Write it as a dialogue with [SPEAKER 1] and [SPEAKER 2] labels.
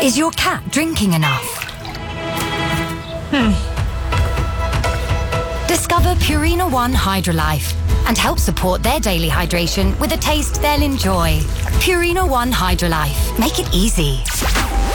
[SPEAKER 1] Is your cat drinking enough? Discover Purina One Hydrolife and help support their daily hydration with a taste they'll enjoy. Purina One Hydrolife. Make it easy.